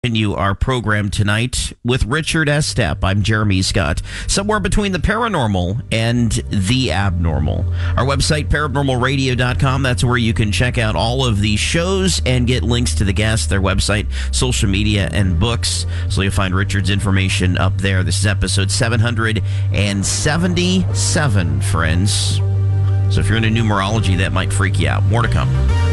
Continue our program tonight with Richard Estep. I'm Jeremy Scott. Somewhere between the paranormal and the abnormal. Our website, paranormalradio.com. That's where you can check out all of the shows and get links to the guests, their website, social media, and books. So you'll find Richard's information up there. This is episode 777, friends. So if you're into numerology, that might freak you out. More to come.